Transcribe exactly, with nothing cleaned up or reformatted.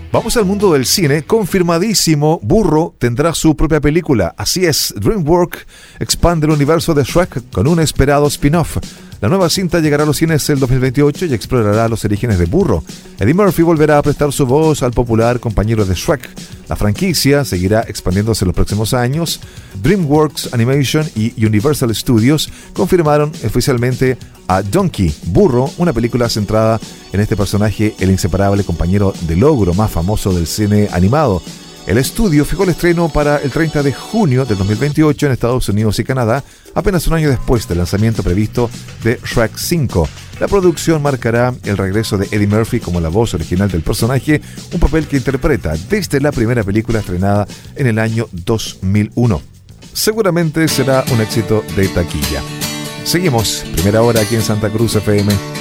Vamos al mundo del cine. Confirmadísimo, Burro tendrá su propia película. Así es, DreamWorks expande el universo de Shrek con un esperado spin-off. La nueva cinta llegará a los cines el dos mil veintiocho y explorará los orígenes de Burro. Eddie Murphy volverá a prestar su voz al popular compañero de Shrek. La franquicia seguirá expandiéndose en los próximos años. DreamWorks Animation y Universal Studios confirmaron oficialmente a Donkey, Burro, una película centrada en este personaje, el inseparable compañero del ogro más famoso del cine animado. El estudio fijó el estreno para el treinta de junio del dos mil veintiocho en Estados Unidos y Canadá, apenas un año después del lanzamiento previsto de Shrek cinco. La producción marcará el regreso de Eddie Murphy como la voz original del personaje, un papel que interpreta desde la primera película estrenada en el año dos mil uno. Seguramente será un éxito de taquilla. Seguimos, primera hora aquí en Santa Cruz F M.